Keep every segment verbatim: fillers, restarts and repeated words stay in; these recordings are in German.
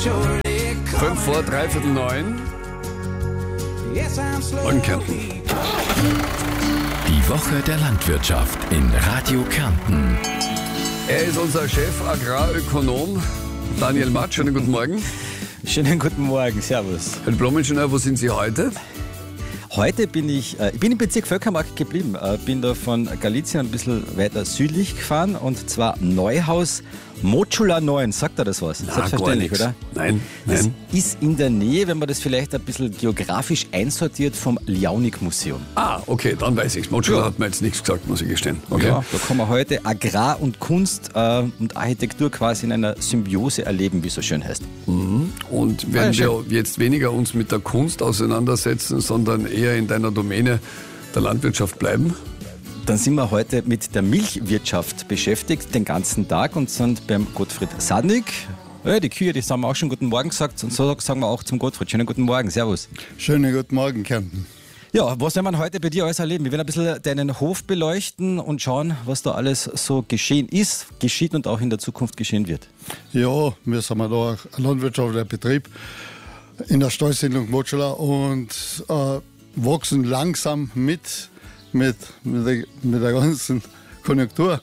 Fünf vor, dreiviertel neun. Und Kärnten. Die Woche der Landwirtschaft in Radio Kärnten. Er ist unser Chef Agrarökonom, Daniel Matt. Schönen guten Morgen. Schönen guten Morgen, servus. Herr Blommenscheiner, wo sind Sie heute? Heute bin ich, äh, ich bin im Bezirk Völkermarkt geblieben, äh, bin da von Galizien ein bisschen weiter südlich gefahren und zwar Neuhaus Motschula neun. Sagt er das was? Na, Selbstverständlich, gar oder? Nein, Das nein. ist in der Nähe, wenn man das vielleicht ein bisschen geografisch einsortiert, vom Liaunik-Museum. Ah, okay, dann weiß ich's. Motschula Ja. hat mir jetzt nichts gesagt, muss ich gestehen. Okay. Ja, da kann man heute Agrar und Kunst äh, und Architektur quasi in einer Symbiose erleben, wie es so schön heißt. Und werden Ah, wir jetzt weniger uns mit der Kunst auseinandersetzen, sondern eher in deiner Domäne der Landwirtschaft bleiben? Dann sind wir heute mit der Milchwirtschaft beschäftigt, den ganzen Tag, und sind beim Gottfried Sadnik. Ja, die Kühe, die haben wir auch schon guten Morgen gesagt, und so sagen wir auch zum Gottfried. Schönen guten Morgen, servus. Schönen guten Morgen, Kärnten. Ja, was werden wir heute bei dir alles erleben? Wir werden ein bisschen deinen Hof beleuchten und schauen, was da alles so geschehen ist, geschieht und auch in der Zukunft geschehen wird. Ja, wir sind da ein landwirtschaftlicher Betrieb in der Stallsiedlung Motschula und äh, wachsen langsam mit, mit, mit, der, mit der ganzen Konjunktur.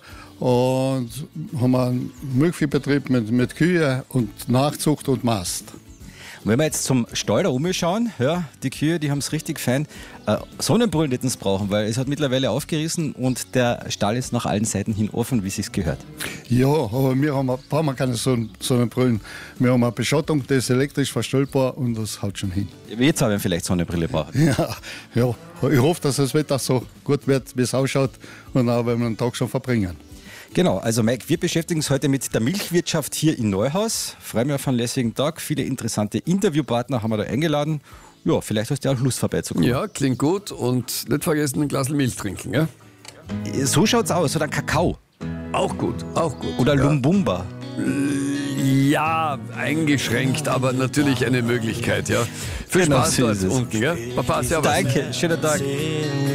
Und haben einen Milchviehbetrieb mit, mit Kühe und Nachzucht und Mast. Und wenn wir jetzt zum Stall da umschauen, ja, die Kühe, die haben es richtig fein. Äh, Sonnenbrillen hätten es brauchen, weil es hat mittlerweile aufgerissen und der Stall ist nach allen Seiten hin offen, wie es sich gehört. Ja, aber wir haben, brauchen wir keine Sonnen- Sonnenbrillen. Wir haben eine Beschattung, die ist elektrisch verstellbar und das haut schon hin. Jetzt haben wir vielleicht Sonnenbrille brauchen. Ja, ja, ich hoffe, dass das Wetter so gut wird, wie es ausschaut, und auch wenn wir den Tag schon verbringen. Genau, also Mike, wir beschäftigen uns heute mit der Milchwirtschaft hier in Neuhaus. Freue mich auf einen lässigen Tag. Viele interessante Interviewpartner haben wir da eingeladen. Ja, vielleicht hast du ja auch Lust vorbeizukommen. Ja, klingt gut. Und nicht vergessen, ein Glas Milch trinken, ja? So schaut's aus. Oder Kakao. Auch gut, auch gut. Oder ja. Lumbumba. Ja, eingeschränkt, aber natürlich eine Möglichkeit, ja. Viel Genau, Spaß so dort ist es. unten, ja? Papa, servus. Danke, schönen Tag.